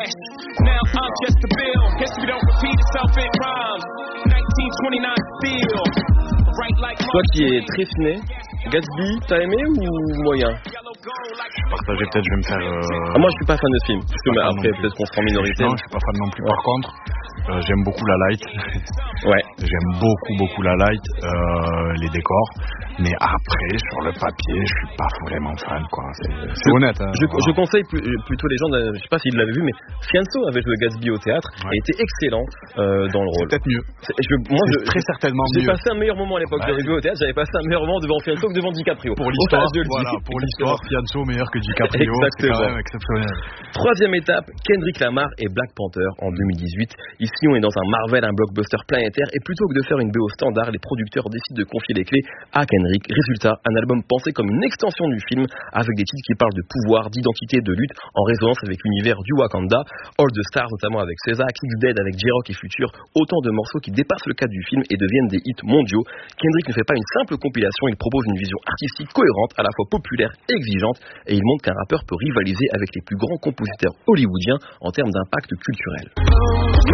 flesh. Now I'm just a bill. History don't repeat itself, it rhymes. 1929 feel. Right like Toi qui es très ciné, Gatsby, t'as aimé ou moyen? Partagé, peut-être je vais me faire... Moi je suis pas fan de ce film, parce que après peut-être qu'on sera en minorité. Non, je suis pas fan non plus. Par contre, j'aime beaucoup la light. Ouais. J'aime beaucoup la light, les décors. Mais après, sur le papier, je suis pas vraiment fan, quoi. C'est honnête. Hein, je conseille plutôt les gens, je sais pas s'ils l'avaient vu, mais Fianso avait joué Gatsby au théâtre et était excellent dans le rôle. C'est peut-être mieux. C'est très certainement mieux. J'ai passé un meilleur moment à l'époque de joué au théâtre, j'avais passé un meilleur moment devant Fianso que devant DiCaprio. Pour l'histoire, pour l'histoire, Fianso meilleur que DiCaprio. Exactement. C'est quand même exceptionnel. Troisième étape, Kendrick Lamar et Black Panther en 2018. Ici, on est dans un Marvel, un blockbuster planétaire, et plutôt que de faire une BO standard, les producteurs décident de confier les clés à Kendrick. Résultat, un album pensé comme une extension du film, avec des titres qui parlent de pouvoir, d'identité, de lutte, en résonance avec l'univers du Wakanda. All the Stars, notamment avec SZA, Kicks Dead avec J-Rock et Future, autant de morceaux qui dépassent le cadre du film et deviennent des hits mondiaux. Kendrick ne fait pas une simple compilation, il propose une vision artistique cohérente, à la fois populaire et exigeante, et il montre qu'un rappeur peut rivaliser avec les plus grands compositeurs hollywoodiens en termes d'impact culturel.